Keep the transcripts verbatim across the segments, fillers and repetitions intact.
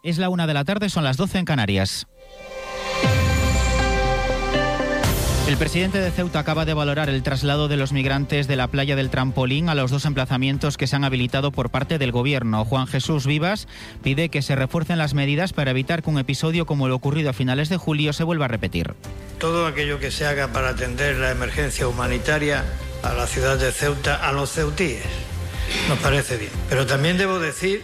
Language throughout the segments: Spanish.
Es la una de la tarde, son las doce en Canarias. El presidente de Ceuta acaba de valorar el traslado de los migrantes de la playa del Trampolín a los dos emplazamientos que se han habilitado por parte del Gobierno. Juan Jesús Vivas pide que se refuercen las medidas para evitar que un episodio como el ocurrido a finales de julio se vuelva a repetir. Todo aquello que se haga para atender la emergencia humanitaria a la ciudad de Ceuta, a los ceutíes, nos parece bien. Pero también debo decir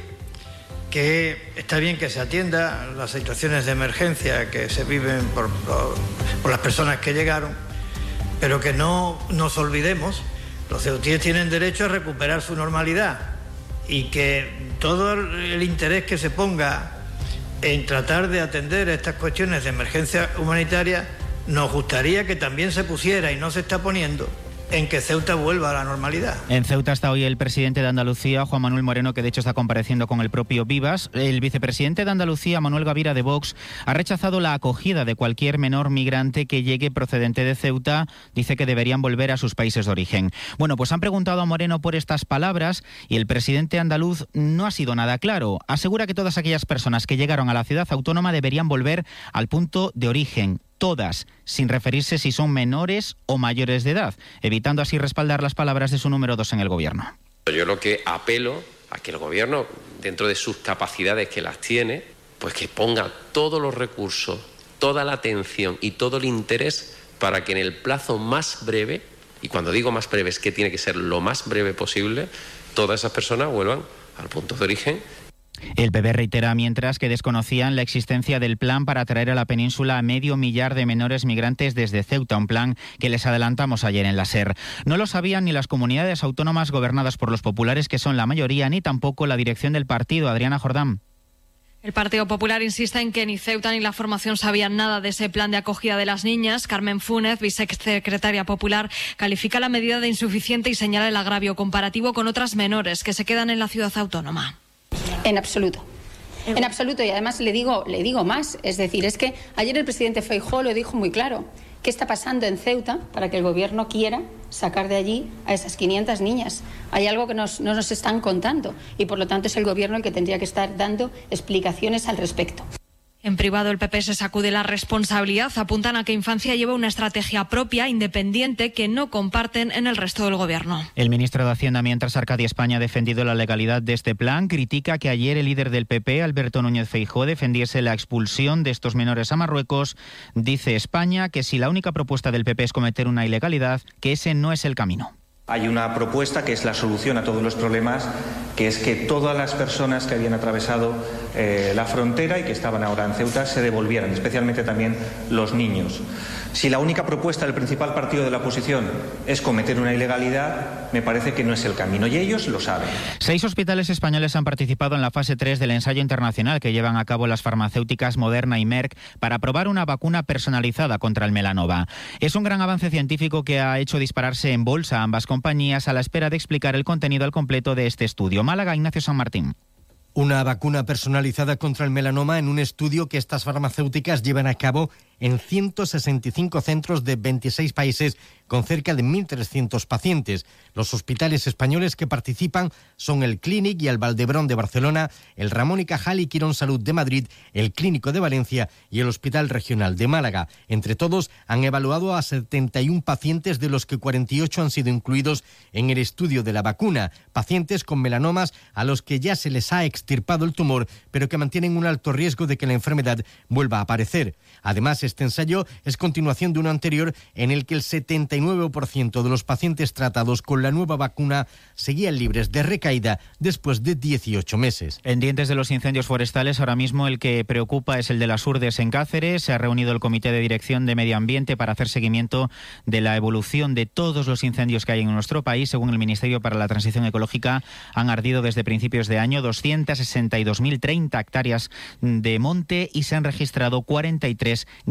que está bien que se atienda las situaciones de emergencia que se viven por, por, por las personas que llegaron, pero que no nos olvidemos, los ceutíes tienen derecho a recuperar su normalidad y que todo el interés que se ponga en tratar de atender estas cuestiones de emergencia humanitaria, nos gustaría que también se pusiera, y no se está poniendo, en que Ceuta vuelva a la normalidad. En Ceuta está hoy el presidente de Andalucía, Juan Manuel Moreno, que de hecho está compareciendo con el propio Vivas. El vicepresidente de Andalucía, Manuel Gavira, de Vox, ha rechazado la acogida de cualquier menor migrante que llegue procedente de Ceuta. Dice que deberían volver a sus países de origen. Bueno, pues han preguntado a Moreno por estas palabras y el presidente andaluz no ha sido nada claro. Asegura que todas aquellas personas que llegaron a la ciudad autónoma deberían volver al punto de origen. Todas, sin referirse si son menores o mayores de edad, evitando así respaldar las palabras de su número dos en el Gobierno. Yo lo que apelo a que el Gobierno, dentro de sus capacidades que las tiene, pues que ponga todos los recursos, toda la atención y todo el interés para que en el plazo más breve, y cuando digo más breve es que tiene que ser lo más breve posible, todas esas personas vuelvan al punto de origen. El P P reitera mientras que desconocían la existencia del plan para traer a la península a medio millar de menores migrantes desde Ceuta, un plan que les adelantamos ayer en la SER. No lo sabían ni las comunidades autónomas gobernadas por los populares, que son la mayoría, ni tampoco la dirección del partido. Adriana Jordán. El Partido Popular insiste en que ni Ceuta ni la formación sabían nada de ese plan de acogida de las niñas. Carmen Fúnez, vicesecretaria popular, califica la medida de insuficiente y señala el agravio comparativo con otras menores que se quedan en la ciudad autónoma. En absoluto. En absoluto. Y además le digo, le digo más. Es decir, es que ayer el presidente Feijóo lo dijo muy claro. ¿Qué está pasando en Ceuta para que el Gobierno quiera sacar de allí a esas quinientas niñas? Hay algo que nos, no nos están contando y, por lo tanto, es el Gobierno el que tendría que estar dando explicaciones al respecto. En privado, el P P se sacude la responsabilidad. Apuntan a que Infancia lleva una estrategia propia, independiente, que no comparten en el resto del Gobierno. El ministro de Hacienda, mientras Arcadia España ha defendido la legalidad de este plan, critica que ayer el líder del P P, Alberto Núñez Feijóo, defendiese la expulsión de estos menores a Marruecos. Dice España que si la única propuesta del P P es cometer una ilegalidad, que ese no es el camino. Hay una propuesta que es la solución a todos los problemas, que es que todas las personas que habían atravesado eh, la frontera y que estaban ahora en Ceuta se devolvieran, especialmente también los niños. Si la única propuesta del principal partido de la oposición es cometer una ilegalidad, me parece que no es el camino, y ellos lo saben. Seis hospitales españoles han participado en la fase tres del ensayo internacional que llevan a cabo las farmacéuticas Moderna y Merck para probar una vacuna personalizada contra el melanoma. Es un gran avance científico que ha hecho dispararse en bolsa a ambas compañías a la espera de explicar el contenido al completo de este estudio. Málaga, Ignacio San Martín. Una vacuna personalizada contra el melanoma en un estudio que estas farmacéuticas llevan a cabo en ciento sesenta y cinco centros de veintiséis países con cerca de mil trescientos pacientes. Los hospitales españoles que participan son el Clínic y el Valdebrón de Barcelona, el Ramón y Cajal y Quirón Salud de Madrid, el Clínico de Valencia y el Hospital Regional de Málaga. Entre todos han evaluado a setenta y uno pacientes, de los que cuarenta y ocho han sido incluidos en el estudio de la vacuna. Pacientes con melanomas a los que ya se les ha extirpado el tumor, pero que mantienen un alto riesgo de que la enfermedad vuelva a aparecer. Además, este ensayo es continuación de uno anterior en el que el setenta y nueve por ciento de los pacientes tratados con la nueva vacuna seguían libres de recaída después de dieciocho meses. En dientes de los incendios forestales, ahora mismo el que preocupa es el de las Urdes en Cáceres. Se ha reunido el Comité de Dirección de Medio Ambiente para hacer seguimiento de la evolución de todos los incendios que hay en nuestro país. Según el Ministerio para la Transición Ecológica, han ardido desde principios de año doscientas sesenta y dos mil treinta hectáreas de monte y se han registrado cuarenta y tres grandes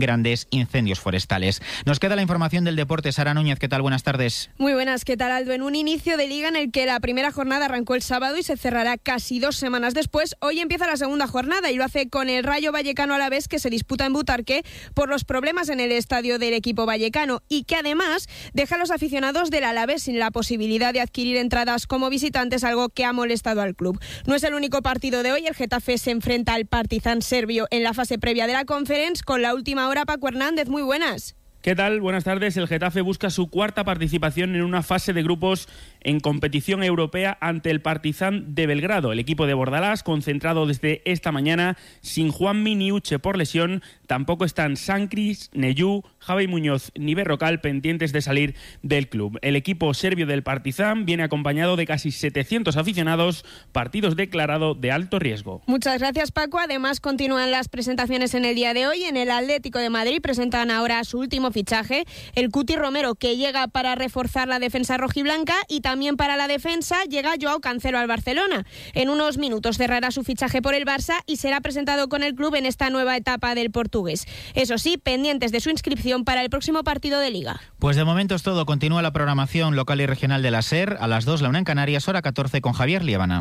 grandes incendios forestales. Nos queda la información del deporte. Sara Núñez, ¿qué tal? Buenas tardes. Muy buenas, ¿qué tal, Aldo? En un inicio de liga en el que la primera jornada arrancó el sábado y se cerrará casi dos semanas después, hoy empieza la segunda jornada y lo hace con el Rayo Vallecano Alavés, que se disputa en Butarque por los problemas en el estadio del equipo vallecano y que además deja a los aficionados del Alavés sin la posibilidad de adquirir entradas como visitantes, algo que ha molestado al club. No es el único partido de hoy. El Getafe se enfrenta al Partizan serbio en la fase previa de la Conference. Con la última hora, Paco Hernández, muy buenas. ¿Qué tal? Buenas tardes. El Getafe busca su cuarta participación en una fase de grupos en competición europea ante el Partizan de Belgrado. El equipo de Bordalás, concentrado desde esta mañana, sin Juanmi ni Uche por lesión, tampoco están Sancris, Neyú, Javi Muñoz ni Berrocal pendientes de salir del club. El equipo serbio del Partizan viene acompañado de casi setecientos aficionados, partidos declarados de alto riesgo. Muchas gracias, Paco. Además, continúan las presentaciones en el día de hoy. En el Atlético de Madrid presentan ahora su último fichaje, el Cuti Romero, que llega para reforzar la defensa rojiblanca, y también para la defensa llega Joao Cancelo al Barcelona. En unos minutos cerrará su fichaje por el Barça y será presentado con el club en esta nueva etapa del portugués. Eso sí, pendientes de su inscripción para el próximo partido de Liga. Pues de momento es todo. Continúa la programación local y regional de la SER. A las dos, la una en Canarias, hora catorce, con Javier Liébana.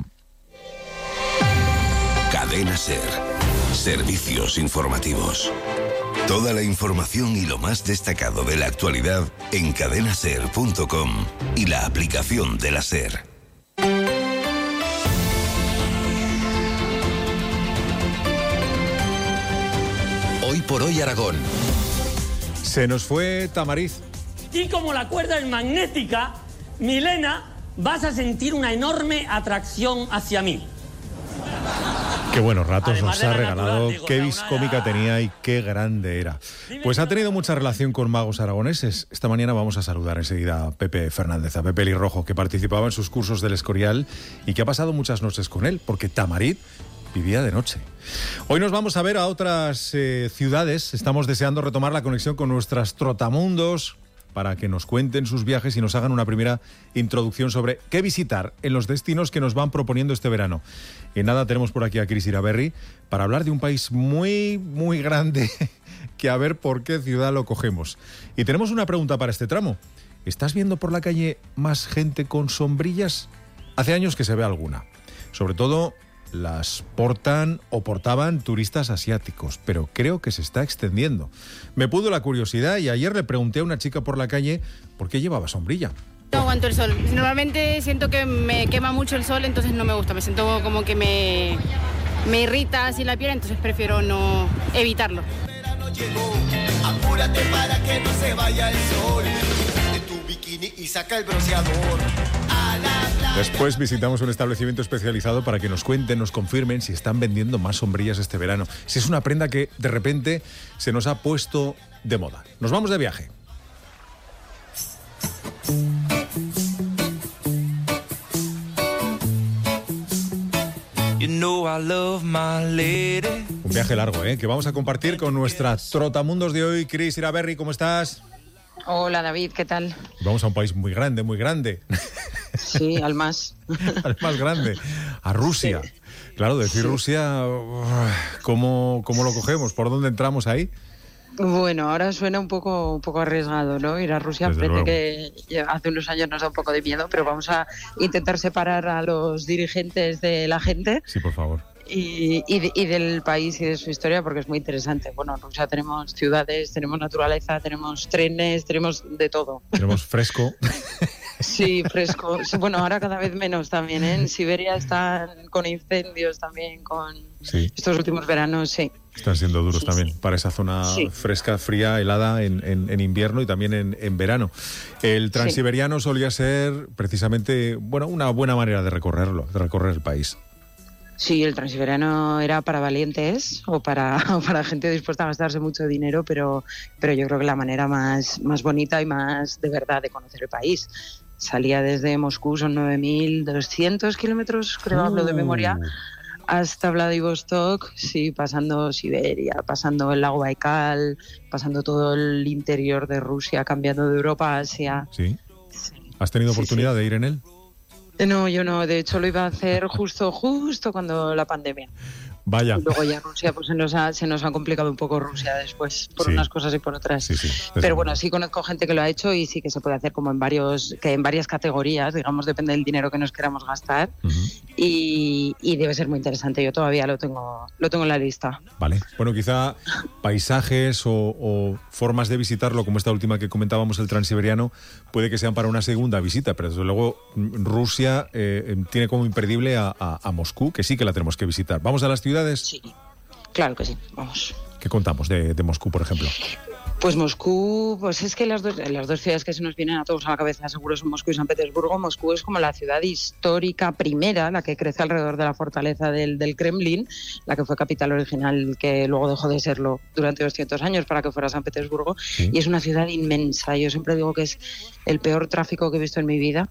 Cadena SER. Servicios informativos. Toda la información y lo más destacado de la actualidad en cadena ser punto com y la aplicación de la SER. Hoy por hoy Aragón. Se nos fue Tamariz. Y como la cuerda es magnética, Milena, vas a sentir una enorme atracción hacia mí. Qué buenos ratos Además nos ha natural, regalado, digo, qué o sea, vis una- cómica tenía y qué grande era. Pues ha tenido mucha relación con magos aragoneses. Esta mañana vamos a saludar enseguida a Pepe Fernández, a Pepe Lirrojo, que participaba en sus cursos del Escorial y que ha pasado muchas noches con él, porque Tamariz vivía de noche. Hoy nos vamos a ver a otras eh, ciudades. Estamos deseando retomar la conexión con nuestras trotamundos para que nos cuenten sus viajes y nos hagan una primera introducción sobre qué visitar en los destinos que nos van proponiendo este verano. Y nada, tenemos por aquí a Cris Iraberri para hablar de un país muy, muy grande, que a ver por qué ciudad lo cogemos. Y tenemos una pregunta para este tramo. ¿Estás viendo por la calle más gente con sombrillas? Hace años que se ve alguna. Sobre todo las portan o portaban turistas asiáticos, pero creo que se está extendiendo. Me pudo la curiosidad y ayer le pregunté a una chica por la calle por qué llevaba sombrilla. No aguanto el sol. Normalmente siento que me quema mucho el sol, entonces no me gusta. Me siento como que me, me irrita así la piel, entonces prefiero no evitarlo. Apúrate para que no se vaya el sol. De tu bikini y saca el bronceador. Después visitamos un establecimiento especializado para que nos cuenten, nos confirmen si están vendiendo más sombrillas este verano. Si es una prenda que de repente se nos ha puesto de moda. Nos vamos de viaje. Un viaje largo, ¿eh? Que vamos a compartir con nuestra trotamundos de hoy. Cris Iraberri, ¿cómo estás? Hola David, ¿qué tal? Vamos a un país muy grande, muy grande. Sí, al más. Al más grande, a Rusia. Sí. Claro, decir sí. Rusia, ¿cómo, ¿cómo lo cogemos? ¿Por dónde entramos ahí? Bueno, ahora suena un poco un poco arriesgado, ¿no? Ir a Rusia, parece que hace unos años nos da un poco de miedo, pero vamos a intentar separar a los dirigentes de la gente. Sí, por favor. Y, y, de, y del país y de su historia, porque es muy interesante. Bueno, en Rusia tenemos ciudades, tenemos naturaleza, tenemos trenes, tenemos de todo. Tenemos fresco. Sí, fresco. Bueno, ahora cada vez menos también, ¿eh? En Siberia están con incendios también, con sí. Estos últimos veranos, sí. Están siendo duros sí, también, sí. Para esa zona sí. fresca, fría, helada en, en, en invierno y también en, en verano. El transiberiano sí. solía ser precisamente, bueno, una buena manera de recorrerlo, de recorrer el país. Sí, el transiberiano era para valientes o para, o para gente dispuesta a gastarse mucho dinero, pero, pero yo creo que la manera más, más bonita y más de verdad de conocer el país. Salía desde Moscú, son nueve mil doscientos kilómetros, creo, uh. hablo de memoria, hasta Vladivostok, sí, pasando Siberia, pasando el lago Baikal, pasando todo el interior de Rusia, cambiando de Europa a Asia. ¿Sí? Sí. ¿Has tenido sí, oportunidad sí. de ir en él? No, yo no, de hecho lo iba a hacer justo, justo cuando la pandemia. Vaya. Y luego ya Rusia, pues se nos ha, se nos ha complicado un poco Rusia después, por Sí. unas cosas y por otras. Sí, sí. Pero bueno, sí conozco gente que lo ha hecho y sí que se puede hacer como en varios, que en varias categorías, digamos, depende del dinero que nos queramos gastar. Uh-huh. y, y debe ser muy interesante. Yo todavía lo tengo, lo tengo en la lista. Vale. Bueno, quizá paisajes o, o formas de visitarlo, como esta última que comentábamos, el Transiberiano, puede que sean para una segunda visita, pero desde luego Rusia eh, tiene como imperdible a, a, a Moscú, que sí que la tenemos que visitar. ¿Vamos a las ciudades? Sí, claro que sí, vamos. ¿Qué contamos de, de Moscú, por ejemplo? Pues Moscú, pues es que las dos, las dos ciudades que se nos vienen a todos a la cabeza seguro son Moscú y San Petersburgo. Moscú es como la ciudad histórica primera, la que crece alrededor de la fortaleza del, del Kremlin, la que fue capital original, que luego dejó de serlo durante doscientos años para que fuera San Petersburgo. Sí. Y es una ciudad inmensa. Yo siempre digo que es el peor tráfico que he visto en mi vida.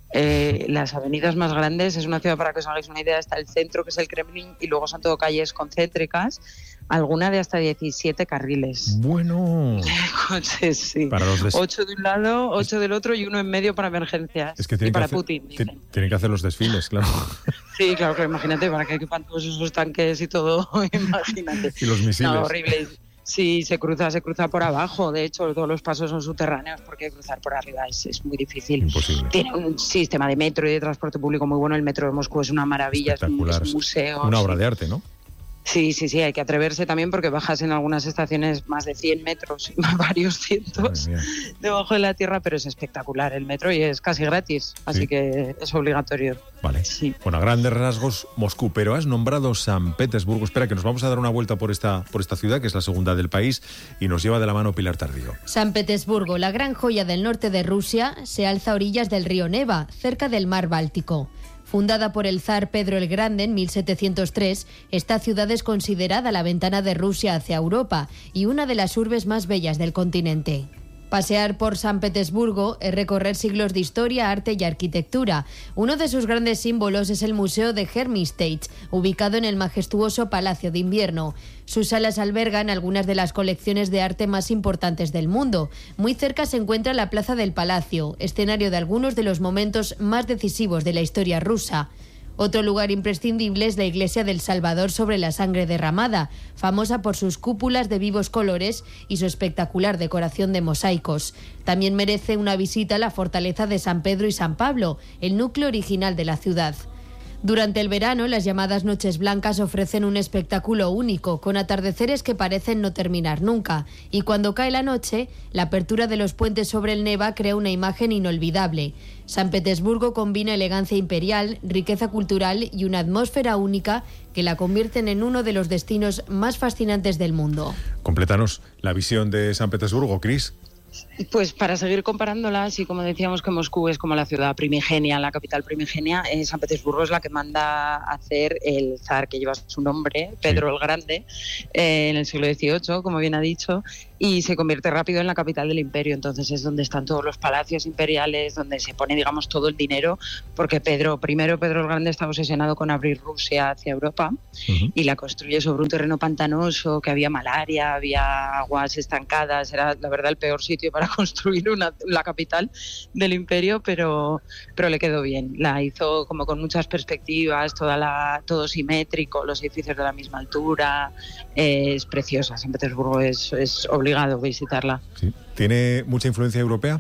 Eh, las avenidas más grandes, es una ciudad, para que os hagáis una idea, está el centro, que es el Kremlin, y luego son todo calles concéntricas, alguna de hasta diecisiete carriles. Bueno. Coches, sí. Para los des... Ocho de un lado, ocho del otro y uno en medio para emergencias. Es que y para que hacer, Putin. Dicen. Tienen que hacer los desfiles, claro. Sí, claro, que imagínate, para que equipan todos esos tanques y todo, imagínate. Y los misiles. No, horrible. Sí, se cruza, se cruza por abajo. De hecho, todos los pasos son subterráneos porque cruzar por arriba es, es muy difícil. Imposible. Tiene un sistema de metro y de transporte público muy bueno. El metro de Moscú es una maravilla, es un, es un museo. Una obra sí. de arte, ¿no? Sí, sí, sí, hay que atreverse también porque bajas en algunas estaciones más de cien metros, varios cientos debajo de la tierra, pero es espectacular el metro y es casi gratis, así sí. que es obligatorio. Vale, sí. Bueno, a grandes rasgos Moscú, pero has nombrado San Petersburgo. Espera, que nos vamos a dar una vuelta por esta, por esta ciudad, que es la segunda del país, y nos lleva de la mano Pilar Tardío. San Petersburgo, la gran joya del norte de Rusia, se alza a orillas del río Neva, cerca del mar Báltico. Fundada por el zar Pedro el Grande en mil setecientos tres, esta ciudad es considerada la ventana de Rusia hacia Europa y una de las urbes más bellas del continente. Pasear por San Petersburgo es recorrer siglos de historia, arte y arquitectura. Uno de sus grandes símbolos es el Museo de Hermitage, ubicado en el majestuoso Palacio de Invierno. Sus salas albergan algunas de las colecciones de arte más importantes del mundo. Muy cerca se encuentra la Plaza del Palacio, escenario de algunos de los momentos más decisivos de la historia rusa. Otro lugar imprescindible es la Iglesia del Salvador sobre la sangre derramada, famosa por sus cúpulas de vivos colores y su espectacular decoración de mosaicos. También merece una visita a la fortaleza de San Pedro y San Pablo, el núcleo original de la ciudad. Durante el verano, las llamadas Noches Blancas ofrecen un espectáculo único, con atardeceres que parecen no terminar nunca. Y cuando cae la noche, la apertura de los puentes sobre el Neva crea una imagen inolvidable. San Petersburgo combina elegancia imperial, riqueza cultural y una atmósfera única que la convierten en uno de los destinos más fascinantes del mundo. Complétanos la visión de San Petersburgo, Cris. Pues para seguir comparándolas, y como decíamos que Moscú es como la ciudad primigenia, la capital primigenia, eh, San Petersburgo es la que manda a hacer el zar que lleva su nombre, Pedro sí. el Grande, eh, en el siglo dieciocho, como bien ha dicho, y se convierte rápido en la capital del imperio. Entonces es donde están todos los palacios imperiales, donde se pone, digamos, todo el dinero, porque Pedro, primero Pedro el Grande estaba obsesionado con abrir Rusia hacia Europa, uh-huh. y la construye sobre un terreno pantanoso, que había malaria, había aguas estancadas, era la verdad el peor sitio para construir una, la capital del imperio, pero, pero le quedó bien. La hizo como con muchas perspectivas, toda la, todo simétrico, los edificios de la misma altura, eh, es preciosa. San Petersburgo es, es obligado visitarla. Sí. ¿Tiene mucha influencia europea?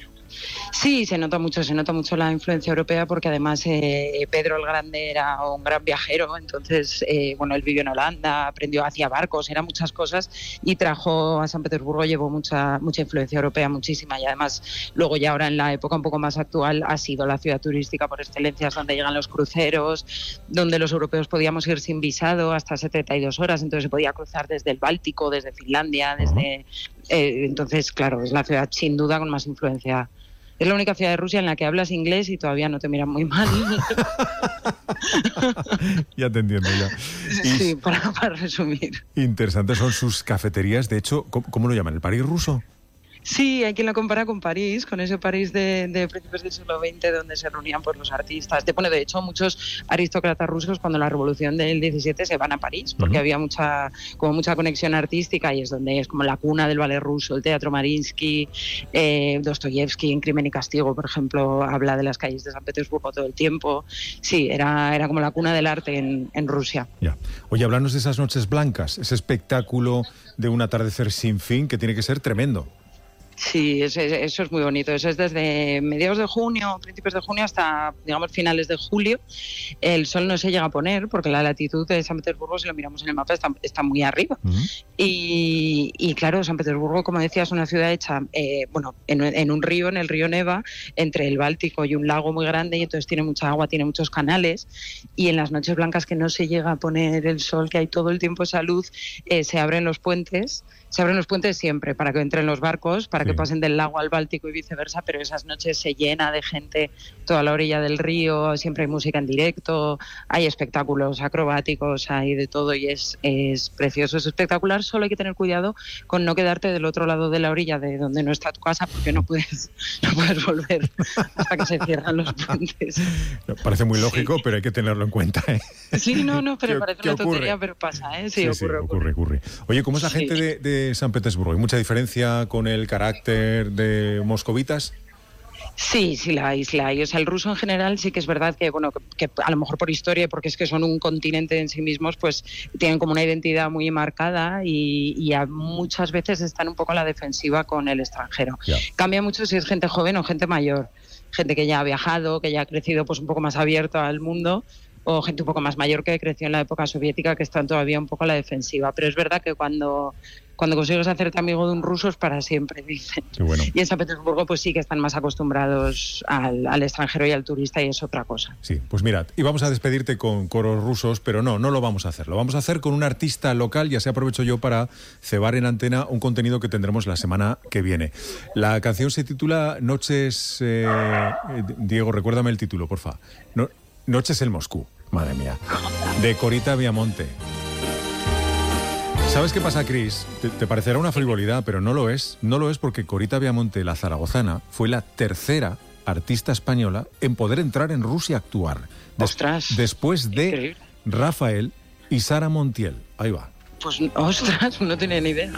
Sí, se nota mucho, se nota mucho la influencia europea porque además eh, Pedro el Grande era un gran viajero, entonces, eh, bueno, él vivió en Holanda, aprendió, hacía barcos, era muchas cosas y trajo a San Petersburgo, llevó mucha mucha influencia europea, muchísima, y además luego ya ahora en la época un poco más actual ha sido la ciudad turística por excelencia, donde llegan los cruceros, donde los europeos podíamos ir sin visado hasta setenta y dos horas, entonces se podía cruzar desde el Báltico, desde Finlandia, desde... Eh, entonces, claro, es la ciudad sin duda con más influencia. Es la única ciudad de Rusia en la que hablas inglés y todavía no te miran muy mal. Ya te entiendo, ya. Sí, y para, para resumir. Interesantes son sus cafeterías. De hecho, ¿cómo, cómo lo llaman? ¿El París ruso? Sí, hay quien lo compara con París, con ese París de, de principios del siglo veinte donde se reunían pues, los artistas. De, bueno, de hecho, muchos aristócratas rusos cuando la revolución del diecisiete se van a París porque uh-huh. había mucha como mucha conexión artística y es donde es como la cuna del ballet ruso, el teatro Mariinsky, eh, Dostoyevsky en Crimen y Castigo, por ejemplo, habla de las calles de San Petersburgo todo el tiempo. Sí, era, era como la cuna del arte en, en Rusia. Ya. Oye, háblanos de esas noches blancas, ese espectáculo de un atardecer sin fin que tiene que ser tremendo. Sí, eso, eso es muy bonito. Eso es desde mediados de junio, principios de junio hasta, digamos, finales de julio. El sol no se llega a poner porque la latitud de San Petersburgo, si lo miramos en el mapa, está, está muy arriba. Uh-huh. Y, y claro, San Petersburgo, como decía, es una ciudad hecha, eh, bueno, en, en un río, en el río Neva, entre el Báltico y un lago muy grande, y entonces tiene mucha agua, tiene muchos canales. Y en las noches blancas que no se llega a poner el sol, que hay todo el tiempo esa luz, eh, se abren los puentes. Se abren los puentes siempre para que entren los barcos, para sí. que pasen del lago al Báltico y viceversa, pero esas noches se llena de gente toda la orilla del río, siempre hay música en directo, hay espectáculos acrobáticos, hay de todo y es, es precioso, es espectacular. Solo hay que tener cuidado con no quedarte del otro lado de la orilla de donde no está tu casa porque no puedes, no puedes volver hasta que se cierran los puentes. Parece muy lógico, sí. pero hay que tenerlo en cuenta, ¿eh? Sí, no, no, pero parece una ocurre? tontería, pero pasa, ¿eh? Sí, sí, ocurre, sí, ocurre, ocurre. Oye, ¿cómo es la sí. gente de, de San Petersburgo? ¿Hay mucha diferencia con el carácter de moscovitas? Sí, sí la hay, sí la hay. O sea, el ruso en general sí que es verdad que, bueno, que, que a lo mejor por historia, porque es que son un continente en sí mismos, pues tienen como una identidad muy marcada y, y a muchas veces están un poco a la defensiva con el extranjero. Yeah. Cambia mucho si es gente joven o gente mayor. Gente que ya ha viajado, que ya ha crecido pues un poco más abierto al mundo, o gente un poco más mayor que creció en la época soviética que están todavía un poco a la defensiva. Pero es verdad que cuando... Cuando consigues hacerte amigo de un ruso es para siempre, dicen. Qué bueno. Y en San Petersburgo pues sí que están más acostumbrados al, al extranjero y al turista y es otra cosa. Sí, pues mirad, íbamos a despedirte con coros rusos, pero no, no lo vamos a hacer. Lo vamos a hacer con un artista local, ya se aprovecho yo para cebar en antena un contenido que tendremos la semana que viene. La canción se titula Noches... Eh, Diego, recuérdame el título, porfa. No, Noches en Moscú, madre mía. De Corita Viamonte. ¿Sabes qué pasa, Cris? Te, te parecerá una frivolidad, pero no lo es. No lo es porque Corita Viamonte, la zaragozana, fue la tercera artista española en poder entrar en Rusia a actuar. Des- ¡Ostras! Después de Increíble. Rafael y Sara Montiel. Ahí va. Pues, ostras, no tenía ni idea.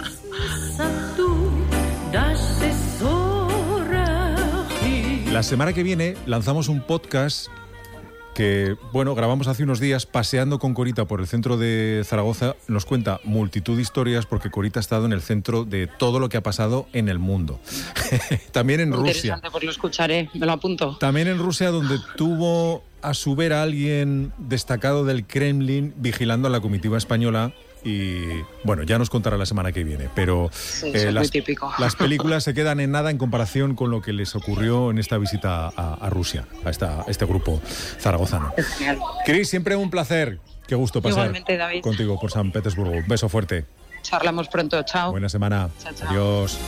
La semana que viene lanzamos un podcast que, bueno, grabamos hace unos días paseando con Corita por el centro de Zaragoza. Nos cuenta multitud de historias porque Corita ha estado en el centro de todo lo que ha pasado en el mundo. También en Rusia. Interesante, pues lo escucharé, me lo apunto. También en Rusia, donde tuvo a su ver a alguien destacado del Kremlin vigilando a la comitiva española. Y bueno, ya nos contará la semana que viene, pero sí, eh, las, típico. las películas se quedan en nada en comparación con lo que les ocurrió en esta visita a, a Rusia, a, esta, a este grupo zaragozano. Cris, siempre un placer. Qué gusto pasar contigo por San Petersburgo. Un beso fuerte. Charlamos pronto, chao. Buena semana. Chao, chao. Adiós.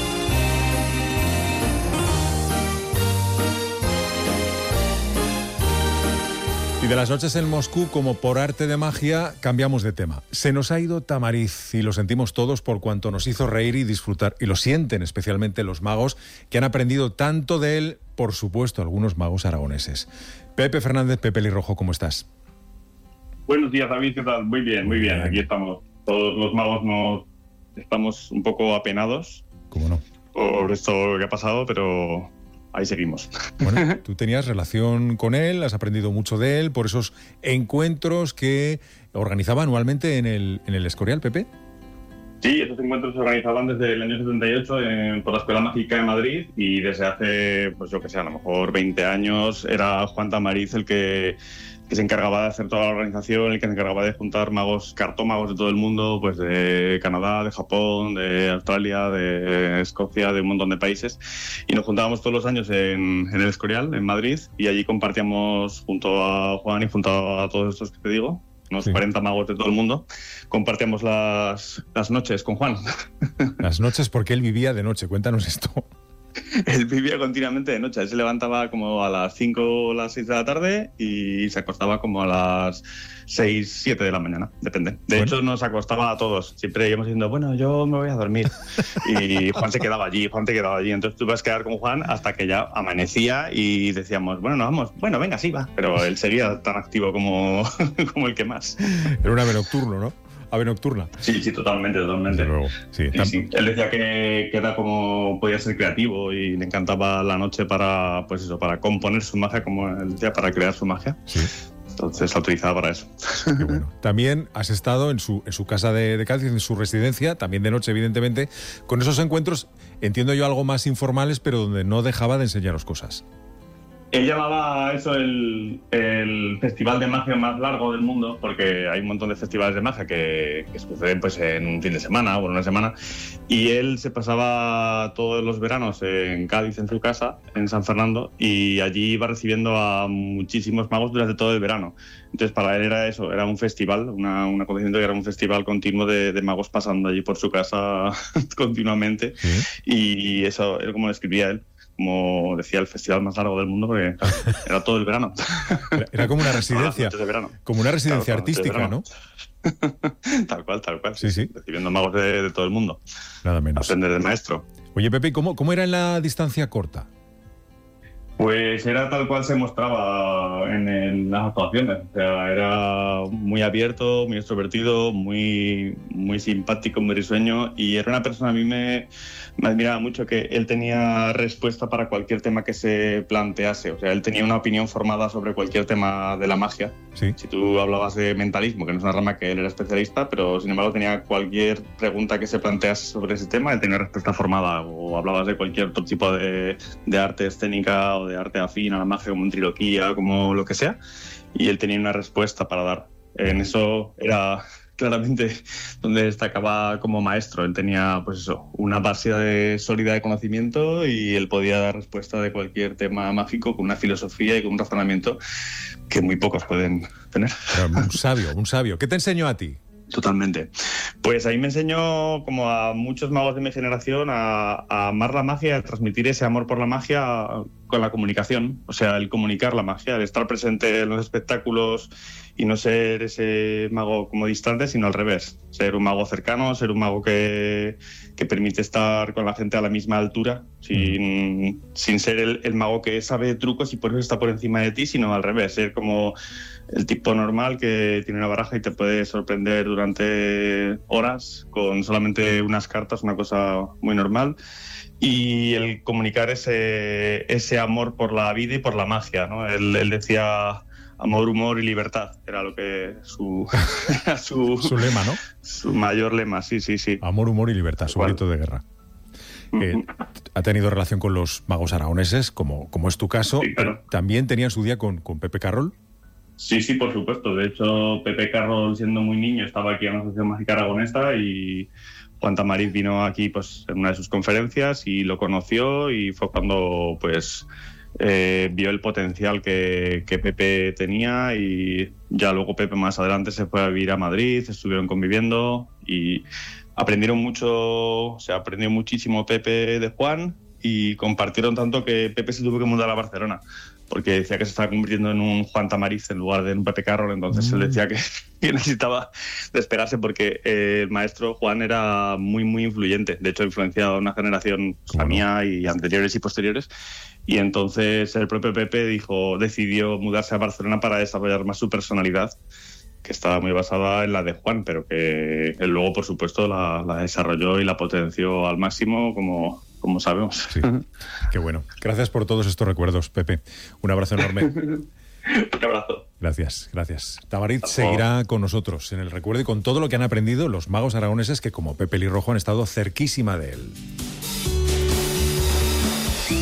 Y de las noches en Moscú, como por arte de magia, cambiamos de tema. Se nos ha ido Tamariz y lo sentimos todos por cuanto nos hizo reír y disfrutar. Y lo sienten especialmente los magos que han aprendido tanto de él, por supuesto, algunos magos aragoneses. Pepe Fernández, Pepe Lirrojo, ¿cómo estás? Buenos días, David, ¿qué tal? Muy bien, muy bien. Aquí estamos. Todos los magos nos estamos un poco apenados. ¿Cómo no? Por esto que ha pasado, pero... ahí seguimos. Bueno, tú tenías relación con él, has aprendido mucho de él por esos encuentros que organizaba anualmente en el, en el Escorial, Pepe. Sí, esos encuentros se organizaban desde el año setenta y ocho en, por la Escuela Mágica de Madrid y desde hace, pues yo que sé, a lo mejor veinte años era Juan Tamariz el que, que se encargaba de hacer toda la organización, el que se encargaba de juntar magos, cartómagos de todo el mundo, pues de Canadá, de Japón, de Australia, de Escocia, de un montón de países. Y nos juntábamos todos los años en, en el Escorial, en Madrid, y allí compartíamos junto a Juan y junto a todos estos que te digo, unos sí. cuarenta magos de todo el mundo, compartíamos las, las noches con Juan. Las noches porque él vivía de noche, cuéntanos esto. Él vivía continuamente de noche. Él se levantaba como a las cinco o las seis de la tarde y se acostaba como a las seis, siete de la mañana, depende. De bueno. hecho, nos acostaba a todos. Siempre íbamos diciendo, bueno, yo me voy a dormir. Y Juan se quedaba allí, Juan se quedaba allí. Entonces tú vas a quedar con Juan hasta que ya amanecía y decíamos, bueno, nos vamos. Bueno, venga, sí, va. Pero él seguía tan activo como, como el que más. Era un ave nocturno, ¿no? Ave nocturna. Sí, sí, totalmente, totalmente. Luego, sí, sí, sí. Él decía que, que era como podía ser creativo y le encantaba la noche para, pues eso, para componer su magia, como él decía, para crear su magia. Sí. Entonces la utilizaba para eso. Qué bueno. También has estado en su, en su casa de, de Cádiz, en su residencia, también de noche, evidentemente, con esos encuentros, entiendo yo, algo más informales, pero donde no dejaba de enseñaros cosas. Él llamaba a eso el, el festival de magia más largo del mundo, porque hay un montón de festivales de magia que, que suceden pues, en un fin de semana o en una semana, y él se pasaba todos los veranos en Cádiz, en su casa, en San Fernando, y allí iba recibiendo a muchísimos magos durante todo el verano. Entonces para él era eso, era un festival, una, un acontecimiento que era un festival continuo de, de magos pasando allí por su casa continuamente, ¿sí? Y eso era como lo describía él. Como decía, el festival más largo del mundo, porque claro, era todo el verano. Era, era como una residencia, como una residencia claro, artística, ¿no? Tal cual, tal cual. Sí, sí. Recibiendo magos de, de todo el mundo. Nada menos. Aprender del maestro. Oye, Pepe, ¿cómo, cómo era en la distancia corta? Pues era tal cual se mostraba en, en las actuaciones. O sea, era muy abierto, muy extrovertido, muy, muy simpático, muy risueño. Y era una persona, a mí me, me admiraba mucho que él tenía respuesta para cualquier tema que se plantease. O sea, él tenía una opinión formada sobre cualquier tema de la magia. Sí. Si tú hablabas de mentalismo, que no es una rama que él era especialista, pero sin embargo tenía cualquier pregunta que se plantease sobre ese tema, él tenía respuesta formada. O hablabas de cualquier otro tipo de, de arte escénica o de arte afín a la magia, como en trilogía, como lo que sea, y él tenía una respuesta para dar. En eso era claramente donde destacaba como maestro. Él tenía, pues eso, una base de, sólida de conocimiento y él podía dar respuesta de cualquier tema mágico con una filosofía y con un razonamiento que muy pocos pueden tener. Pero un sabio, un sabio. ¿Qué te enseñó a ti? Totalmente. Pues ahí me enseñó, como a muchos magos de mi generación, a, a amar la magia y a transmitir ese amor por la magia con la comunicación. O sea, el comunicar la magia, el estar presente en los espectáculos y no ser ese mago como distante, sino al revés. Ser un mago cercano, ser un mago que, que permite estar con la gente a la misma altura, sin, sin ser el, el mago que sabe trucos y por eso está por encima de ti, sino al revés. Ser como el tipo normal que tiene una baraja y te puede sorprender durante horas con solamente unas cartas, una cosa muy normal. Y el comunicar ese, ese amor por la vida y por la magia, ¿no? Él, él decía amor, humor y libertad, era lo que su, era su, su lema, ¿no? Su mayor lema, sí, sí, sí. Amor, humor y libertad, su grito de guerra. Eh, ha tenido relación con los magos aragoneses, como, como es tu caso. Sí, claro. ¿También tenía su día con, con Pepe Carroll? Sí, sí, por supuesto. De hecho, Pepe Carroll, siendo muy niño, estaba aquí en la Asociación Mágica Aragonesa y Juan Tamariz vino aquí pues, en una de sus conferencias y lo conoció y fue cuando pues eh, vio el potencial que, que Pepe tenía y ya luego Pepe más adelante se fue a vivir a Madrid, estuvieron conviviendo y aprendieron mucho, o sea, aprendió muchísimo Pepe de Juan y compartieron tanto que Pepe se tuvo que mudar a Barcelona, porque decía que se estaba convirtiendo en un Juan Tamariz en lugar de un Pepe Carroll, entonces mm. él decía que, que necesitaba despegarse porque eh, el maestro Juan era muy, muy influyente, de hecho ha influenciado a una generación, pues, la mía y anteriores y posteriores, y entonces el propio Pepe dijo, decidió mudarse a Barcelona para desarrollar más su personalidad, que estaba muy basada en la de Juan, pero que él luego, por supuesto, la, la desarrolló y la potenció al máximo, como... como sabemos. Sí. Qué bueno. Gracias por todos estos recuerdos, Pepe. Un abrazo enorme. Un abrazo. Gracias, gracias. Tamariz seguirá con nosotros en el recuerdo y con todo lo que han aprendido los magos aragoneses que, como Pepe Lirrojo, han estado cerquísima de él.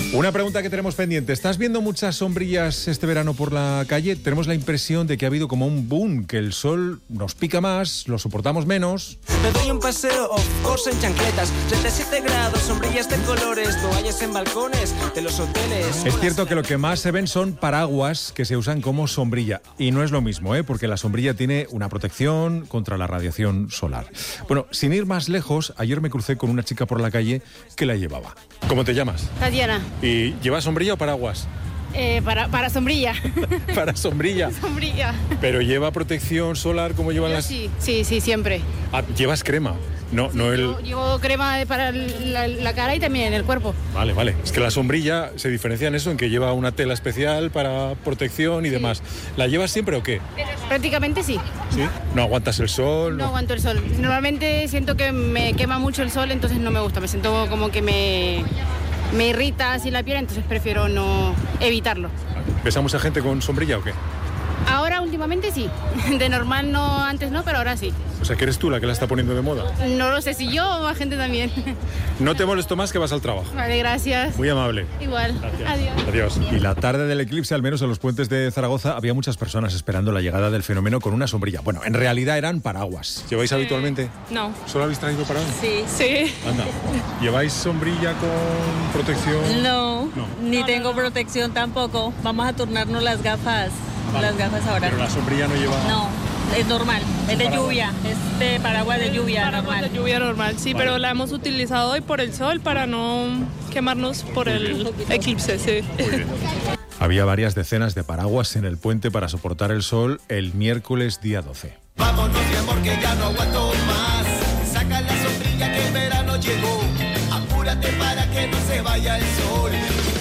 Una pregunta que tenemos pendiente. ¿Estás viendo muchas sombrillas este verano por la calle? Tenemos la impresión de que ha habido como un boom, que el sol nos pica más, lo soportamos menos. Me doy un paseo off course en chancletas, treinta y siete grados, sombrillas de colores, toallas en balcones de los hoteles. Es cierto que lo que más se ven son paraguas que se usan como sombrilla. Y no es lo mismo, ¿eh? Porque la sombrilla tiene una protección contra la radiación solar. Bueno, sin ir más lejos, ayer me crucé con una chica por la calle que la llevaba. ¿Cómo te llamas? Tatiana. ¿Y llevas sombrilla o paraguas? Eh, para, para sombrilla. Para sombrilla. Sombrilla. Pero lleva protección solar como llevan Yo las... Sí, sí, sí, siempre. Ah, llevas crema. No, no el... Yo llevo crema para la, la cara y también el cuerpo. Vale, vale. Es que la sombrilla se diferencia en eso, en que lleva una tela especial para protección y demás. ¿La llevas siempre o qué? Prácticamente sí. ¿Sí? ¿No aguantas el sol? No, no aguanto el sol. Normalmente siento que me quema mucho el sol, entonces no me gusta. Me siento como que me... me irrita así la piel, entonces prefiero no evitarlo. ¿Ves a mucha gente con sombrilla o qué? Ahora últimamente sí, de normal no, antes no, pero ahora sí. O sea, que eres tú la que la está poniendo de moda. No lo sé si yo o más gente también. No te molesto más, que vas al trabajo. Vale, gracias. Muy amable. Igual. Gracias. Adiós. Adiós. Y la tarde del eclipse, al menos en los puentes de Zaragoza, había muchas personas esperando la llegada del fenómeno con una sombrilla. Bueno, en realidad eran paraguas. ¿Lleváis habitualmente? No. ¿Solo habéis traído paraguas? Sí. Sí. Anda. ¿Lleváis sombrilla con protección? No, no. ni no, tengo no, no. protección tampoco. Vamos a turnarnos las gafas. Vale. Las gafas ahora. Pero la sombrilla no lleva... No, es normal, es, es de paraguas. lluvia, es de paraguas de lluvia paraguas normal. de lluvia normal, sí, vale. Pero la hemos utilizado hoy por el sol para no quemarnos por Muy el bien. eclipse, sí. Muy bien. Había varias decenas de paraguas en el puente para soportar el sol el miércoles día doce. Vámonos, mi amor, que ya no aguanto más. Saca la sombrilla que el verano llegó. Apúrate para que no se vaya el sol.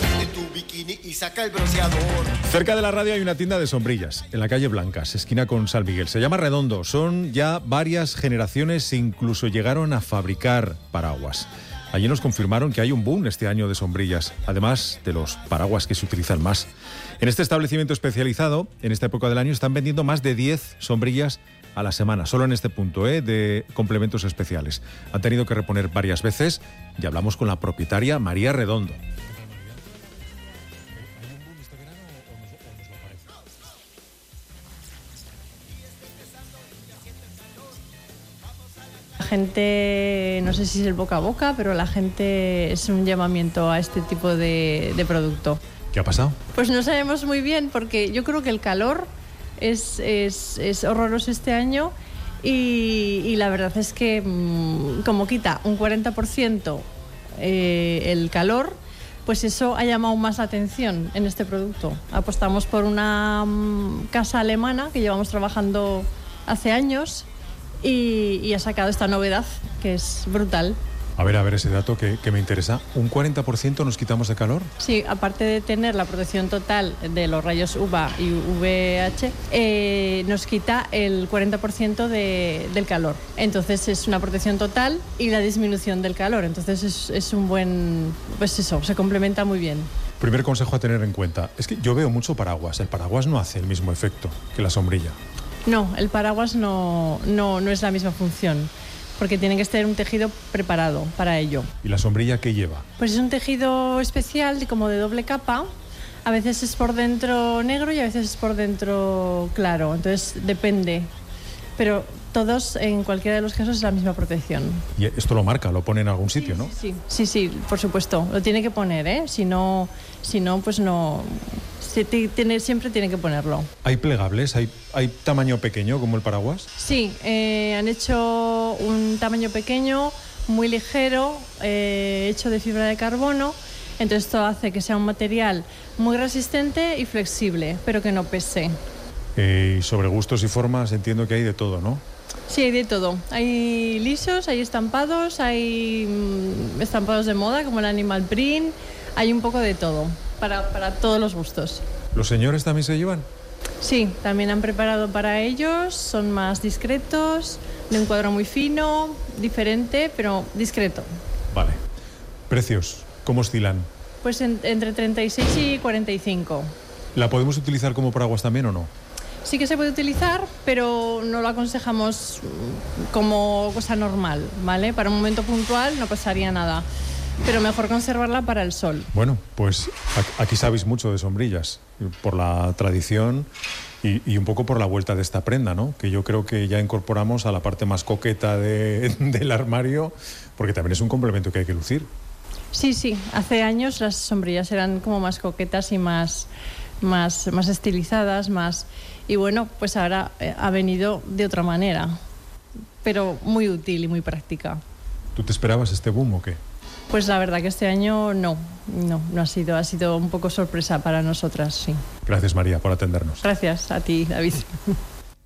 Bikini y saca el bronceador. Cerca de la radio hay una tienda de sombrillas, en la calle Blancas, esquina con San Miguel. Se llama Redondo. Son ya varias generaciones e incluso llegaron a fabricar paraguas. Allí nos confirmaron que hay un boom este año de sombrillas, además de los paraguas que se utilizan más. En este establecimiento especializado, en esta época del año, están vendiendo más de diez sombrillas a la semana, solo en este punto, ¿eh? de complementos especiales. Han tenido que reponer varias veces y hablamos con la propietaria María Redondo. La gente, no sé si es el boca a boca, pero la gente es un llamamiento a este tipo de, de producto. ¿Qué ha pasado? Pues no sabemos muy bien, porque yo creo que el calor es, es, es horroroso este año y, y la verdad es que mmm, como quita un cuarenta por ciento eh, el calor, pues eso ha llamado más la atención en este producto. Apostamos por una um, casa alemana que llevamos trabajando hace años y, y ha sacado esta novedad que es brutal. A ver, a ver ese dato que, que me interesa. ¿Un cuarenta por ciento nos quitamos de calor? Sí, aparte de tener la protección total de los rayos U V A y U V H, eh, nos quita el cuarenta por ciento de, del calor. Entonces es una protección total y la disminución del calor. Entonces es, es un buen... Pues eso, se complementa muy bien. Primer consejo a tener en cuenta. Es que yo veo mucho paraguas. El paraguas no hace el mismo efecto que la sombrilla. No, el paraguas no, no, no es la misma función, porque tiene que ser un tejido preparado para ello. ¿Y la sombrilla qué lleva? Pues es un tejido especial, como de doble capa. A veces es por dentro negro y a veces es por dentro claro. Entonces depende. Pero todos, en cualquiera de los casos, es la misma protección. Y esto lo marca, lo pone en algún sitio, sí, ¿no? Sí, sí, sí, por supuesto. Lo tiene que poner, ¿eh? Si no, si no pues no... Tiene, siempre tiene que ponerlo. ¿Hay plegables? ¿Hay, hay tamaño pequeño como el paraguas? Sí, eh, han hecho un tamaño pequeño, muy ligero, eh, hecho de fibra de carbono. Entonces esto hace que sea un material muy resistente y flexible, pero que no pese. Eh, y sobre gustos y formas entiendo que hay de todo, ¿no? Sí, hay de todo. Hay lisos, hay estampados, hay mmm, estampados de moda como el animal print, hay un poco de todo. Para, para todos los gustos. ¿Los señores también se llevan? Sí, también han preparado para ellos, son más discretos, de un cuadro muy fino, diferente, pero discreto. Vale. ¿Precios? ¿Cómo oscilan? Pues en, entre treinta y seis y cuarenta y cinco. ¿La podemos utilizar como paraguas también o no? Sí que se puede utilizar, pero no lo aconsejamos como cosa normal, ¿vale? Para un momento puntual no pasaría nada. pero mejor conservarla para el sol. Bueno, pues aquí sabéis mucho de sombrillas, por la tradición y, y un poco por la vuelta de esta prenda, ¿no? Que yo creo que ya incorporamos a la parte más coqueta de, del armario, porque también es un complemento que hay que lucir. Sí, sí, hace años las sombrillas eran como más coquetas y más, más, más estilizadas, más... Y bueno, pues ahora ha venido de otra manera, pero muy útil y muy práctica. ¿Tú te esperabas este boom o qué? Pues la verdad que este año no, no, no ha sido, ha sido un poco sorpresa para nosotras, sí. Gracias, María, por atendernos. Gracias a ti, David.